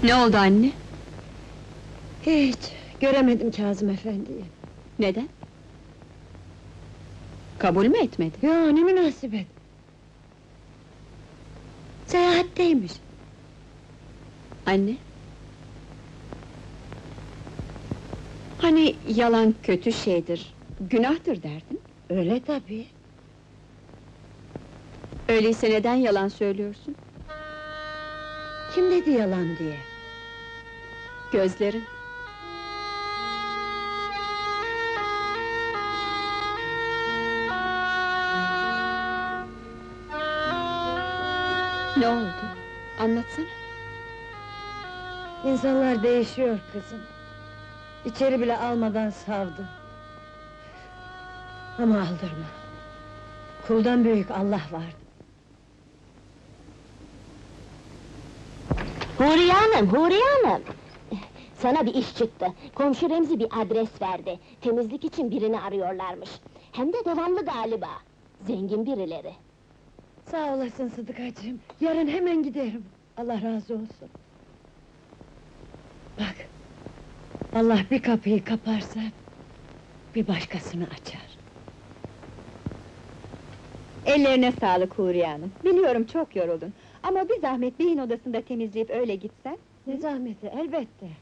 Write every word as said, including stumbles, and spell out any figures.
Ne oldu anne? Hiç, göremedim Kazım efendiyi. Neden? Kabul mü etmedi? Ya ne münasebet! Seyahatteymiş. Anne? Hani yalan kötü şeydir, günahtır derdin. Öyle tabii. Öyleyse neden yalan söylüyorsun? Kim dedi yalan diye? Gözlerin. Ne oldu? Anlatsana. İnsanlar değişiyor kızım. İçeri bile almadan savdı. Ama aldırma. Kuldan büyük Allah vardı. Huriye Hanım, Huriye Hanım! Sana bir iş çıktı. Komşu Remzi bir adres verdi. Temizlik için birini arıyorlarmış. Hem de devamlı galiba. Zengin birileri. Sağ olasın Sıdıkacığım. Yarın hemen giderim. Allah razı olsun. Bak. Allah bir kapıyı kaparsa bir başkasını açar. Ellerine sağlık Huriye Hanım. Biliyorum çok yoruldun. Ama bir zahmet beyin odasında temizleyip öyle gitsen. Ne zahmeti, elbette.